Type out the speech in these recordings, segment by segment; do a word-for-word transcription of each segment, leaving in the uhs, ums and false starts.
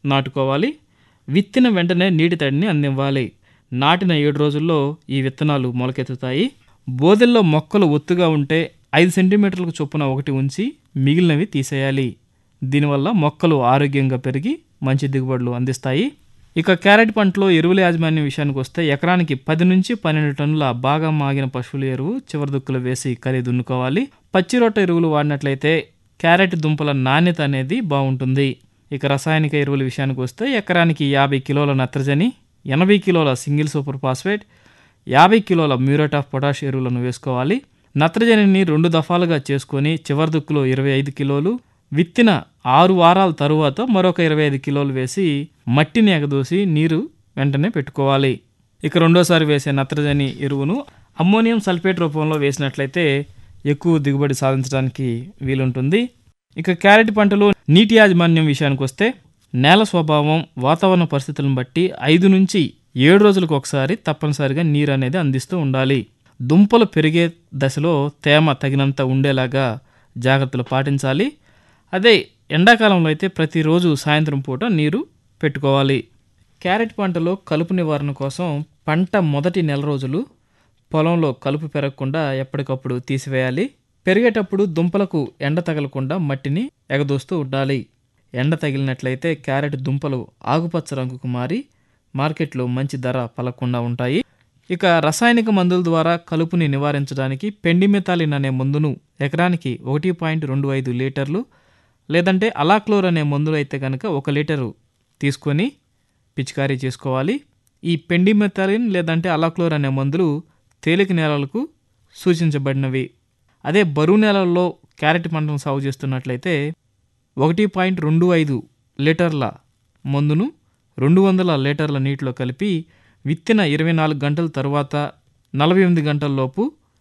నాటుకోవాలి. విత్తిన వెంటనే నీటి తడిని అందివ్వాలి. నాటిన ఏడు రోజుల్లో ఈ విత్తనాలు మొలకెత్తుతాయి. బోదెల్లో మొక్కలు ఒత్తుగా ఉంటే ఐదు సెంటీమీటర్లకు చొప్పున ఒకటి ఉంచి మిగిలినవి తీసేయాలి. దీనివల్ల మొక్కలు ఆరోగ్యంగా పెరిగి మంచి దిగుబడులు అందిస్తాయి. ఇక క్యారెట్ పంటలో ఎరువుల యాజమాన్యం విషయానికి వస్తే ఎకరానికి పది నుంచి పన్నెండు టన్నుల బాగా మాగిన పశువుల ఎరువు చివరి దుక్కులు వేసి కలి దున్నుకోవాలి. పచ్చి రొట్ట ఎరువులు వాడినట్లయితే క్యారెట్ దుంపల నాణ్యత అనేది బాగుంటుంది. ఇక రసాయనిక ఎరువుల విషయానికి వస్తే ఎకరానికి యాభై కిలోల నత్రజని, ఎనభై కిలోల సింగిల్ సూపర్ ఫాస్ఫేట్, యాభై కిలోల మ్యూరేట్ ఆఫ్ పొటాష్ ఎరువులను వేసుకోవాలి. నత్రజనిని రెండు దఫాలుగా చేసుకొని చివరి దుక్కులో ఇరవై ఐదు కిలోలు, విత్తిన ఆరు వారాల తరువాత మరొక ఇరవై ఐదు కిలోలు వేసి మట్టిని ఎగదోసి నీరు వెంటనే పెట్టుకోవాలి. ఇక రెండోసారి వేసే నత్రజని ఎరువును అమ్మోనియం సల్ఫేట్ రూపంలో వేసినట్లయితే ఎక్కువ దిగుబడి సాధించడానికి వీలుంటుంది. ఇక క్యారెట్ పంటలో నీటి యాజమాన్యం విషయానికి వస్తే నేల స్వభావం, వాతావరణ పరిస్థితులను బట్టి ఐదు నుంచి ఏడు రోజులకు ఒకసారి తప్పనిసరిగా నీరు అనేది అందిస్తూ ఉండాలి. దుంపలు పెరిగే దశలో తేమ తగినంత ఉండేలాగా జాగ్రత్తలు పాటించాలి. అదే ఎండాకాలంలో అయితే ప్రతిరోజు సాయంత్రం పూట నీరు పెట్టుకోవాలి. క్యారెట్ పంటలో కలుపు నివారణ కోసం పంట మొదటి నెల రోజులు పొలంలో కలుపు పెరగకుండా ఎప్పటికప్పుడు తీసివేయాలి. పెరిగేటప్పుడు దుంపలకు ఎండ తగలకుండా మట్టిని ఎగదోస్తూ ఉండాలి. ఎండ తగిలినట్లయితే క్యారెట్ దుంపలు ఆకుపచ్చ రంగుకు మారి మార్కెట్లో మంచి ధర పలకకుండా ఉంటాయి. ఇక రసాయనిక మందుల ద్వారా కలుపుని నివారించడానికి పెండిమెథాలిన్ అనే మందును ఎకరానికి ఒకటి పాయింట్ రెండు ఐదు లీటర్లు లేదంటే అలాక్లోర్ అనే మందులు అయితే కనుక ఒక లీటరు తీసుకొని పిచికారీ చేసుకోవాలి. ఈ పెండిమెథాలిన్ లేదంటే అలాక్లోర్ అనే మందులు తేలిక నేలలకు సూచించబడినవి. అదే బరువు నేలల్లో క్యారెట్ పంటను సాగు చేస్తున్నట్లయితే ఒకటి పాయింట్ రెండు ఐదు లీటర్ల మందును రెండు వందల లీటర్ల నీటిలో కలిపి విత్తిన ఇరవై నాలుగు గంటల తర్వాత నలభై ఎనిమిది గంటలలోపు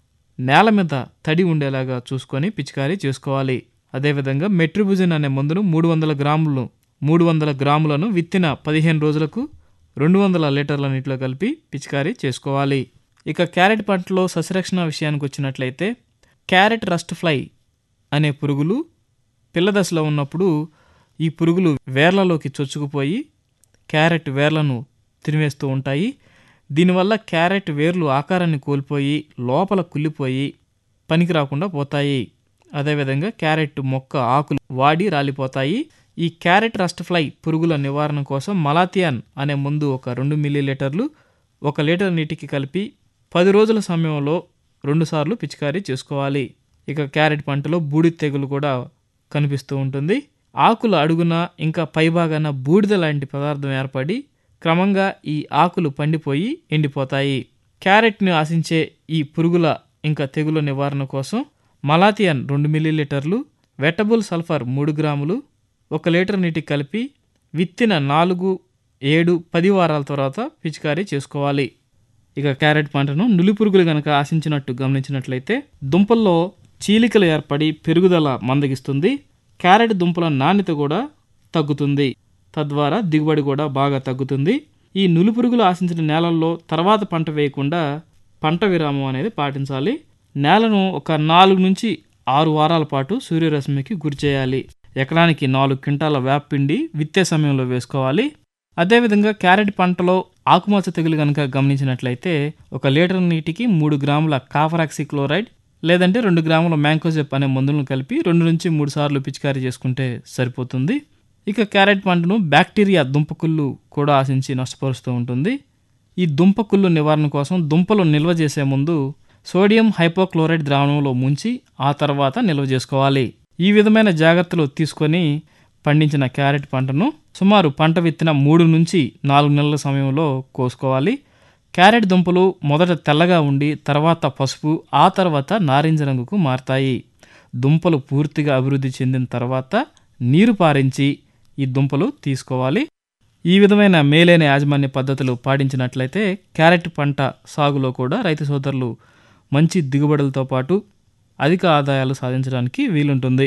నేల మీద తడి ఉండేలాగా చూసుకొని పిచికారీ చేసుకోవాలి. అదేవిధంగా మెట్రిబుజిన్ అనే మందును మూడు వందల గ్రాములు మూడు వందల గ్రాములను విత్తిన పదిహేను రోజులకు రెండు వందల లీటర్ల నీటిలో కలిపి పిచికారీ చేసుకోవాలి. ఇక క్యారెట్ పంటలో సస్యరక్షణ విషయానికి వచ్చినట్లయితే క్యారెట్ రస్ట్ ఫ్లై అనే పురుగులు పిల్ల దశలో ఉన్నప్పుడు ఈ పురుగులు వేర్లలోకి చొచ్చుకుపోయి క్యారెట్ వేర్లను తినివేస్తూ ఉంటాయి. దీనివల్ల క్యారెట్ వేర్లు ఆకారాన్ని కోల్పోయి లోపల కుళ్ళిపోయి పనికి రాకుండా పోతాయి. అదేవిధంగా క్యారెట్ మొక్క ఆకులు వాడి రాలిపోతాయి. ఈ క్యారెట్ రస్ట్ ఫ్లై పురుగుల నివారణ కోసం మలాథియాన్ అనే మందు ఒక రెండు మిల్లీలీటర్లు ఒక లీటర్ నీటికి కలిపి పది రోజుల సమయంలో రెండుసార్లు పిచికారీ చేసుకోవాలి. ఇక క్యారెట్ పంటలో బూడిద తెగులు కూడా కనిపిస్తూ ఉంటుంది. ఆకుల అడుగున ఇంకా పైభాగాన బూడిద లాంటి పదార్థం ఏర్పడి క్రమంగా ఈ ఆకులు పండిపోయి ఎండిపోతాయి. క్యారెట్ని ఆశించే ఈ పురుగుల ఇంకా తెగుల నివారణ కోసం మలాథియాన్ రెండు మిల్లీలీటర్లు, వెటబుల్ సల్ఫర్ మూడు గ్రాములు ఒక లీటర్ నీటికి కలిపి విత్తిన నాలుగు ఏడు పది వారాల తర్వాత పిచికారీ చేసుకోవాలి. ఇక క్యారెట్ పంటను నులి పురుగులు కనుక ఆశించినట్టు గమనించినట్లయితే దుంపల్లో చీలికలు ఏర్పడి పెరుగుదల మందగిస్తుంది. క్యారెట్ దుంపల నాణ్యత కూడా తగ్గుతుంది. తద్వారా దిగుబడి కూడా బాగా తగ్గుతుంది. ఈ నులి పురుగులు ఆశించిన నేలల్లో తర్వాత పంట వేయకుండా పంట విరామం అనేది పాటించాలి. నేలను ఒక నాలుగు నుంచి ఆరు వారాల పాటు సూర్యరశ్మికి గురి చేయాలి. ఎకరానికి నాలుగు క్వింటాల వేపపిండి విత్తే సమయంలో వేసుకోవాలి. అదేవిధంగా క్యారెట్ పంటలో ఆకుమచ్చ తెగులు కనుక గమనించినట్లయితే ఒక లీటర్ నీటికి మూడు గ్రాముల కాపరాక్సి క్లోరైడ్ లేదంటే రెండు గ్రాముల మ్యాంకోజెప్ అనే మందులను కలిపి రెండు నుంచి మూడు సార్లు పిచికారీ చేసుకుంటే సరిపోతుంది. ఇక క్యారెట్ పంటను బ్యాక్టీరియా దుంపకుళ్ళు కూడా ఆశించి నష్టపరుస్తూ ఉంటుంది. ఈ దుంపకుళ్ళు నివారణ కోసం దుంపలు నిల్వ చేసే ముందు సోడియం హైపోక్లోరైడ్ ద్రావణంలో ముంచి ఆ తర్వాత నిల్వ చేసుకోవాలి. ఈ విధమైన జాగ్రత్తలు తీసుకొని పండించిన క్యారెట్ పంటను సుమారు పంట విత్తిన మూడు నుంచి నాలుగు నెలల సమయంలో కోసుకోవాలి. క్యారెట్ దుంపలు మొదట తెల్లగా ఉండి తర్వాత పసుపు ఆ తర్వాత నారింజ రంగుకు మారతాయి. దుంపలు పూర్తిగా అభివృద్ధి చెందిన తర్వాత నీరు పారించి ఈ దుంపలు తీసుకోవాలి. ఈ విధమైన మేలైన యాజమాన్య పద్ధతులు పాటించినట్లయితే క్యారెట్ పంట సాగులో కూడా రైతు సోదరులు మంచి దిగుబడులతో పాటు అధిక ఆదాయాలు సాధించడానికి వీలుంటుంది.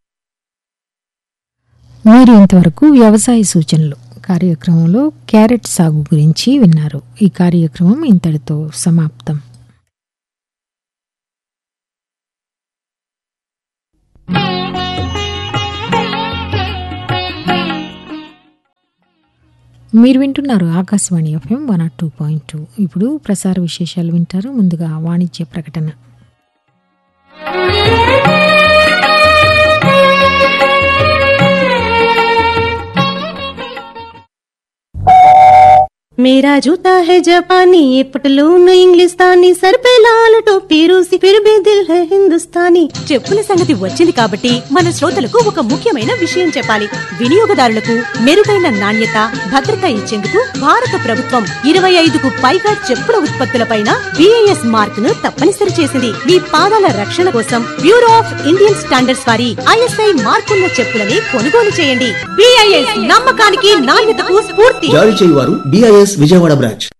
మీరు ఇంతవరకు వ్యవసాయ సూచనలు కార్యక్రమంలో క్యారెట్ సాగు గురించి విన్నారు. ఈ కార్యక్రమం ఇంతటితో సమాప్తం. మీరు వింటున్నారు Akashvani FM one not two point two. ఇప్పుడు ప్రసార విశేషాలు వింటారు. ముందుగా వాణిజ్య ప్రకటన. मेरा जूता है जापानी, ये पटलून इंग्लिस्तानी, सर पे लाल टोपी रूसी, फिर भी दिल है हिंदुस्तानी. చెప్పుల సంగతి వచ్చింది కాబట్టి మన శ్రోతలకు ఒక ముఖ్యమైన విషయం చెప్పాలి. వినియోగదారులకు మెరుగైన నాణ్యత, భద్రత ఇచ్చేందుకు భారత ప్రభుత్వం ఇరవై ఐదుకు పైగా చెప్పుల ఉత్పత్తులపైన బిఐఎస్ మార్క్ ను తప్పనిసరి చేసింది. మీ పాదాల రక్షణ కోసం బ్యూరో ఆఫ్ ఇండియన్ స్టాండర్డ్స్ వారి ఐఎస్ఐ మార్కున్న చెప్పులని కొనుగోలు చేయండి. బిఐఎస్ నమ్మకానికి నాణ్యతకు స్ఫూర్తి. జారీ చేయువారు బిఐఎస్ విజయవాడ బ్రాంచ్.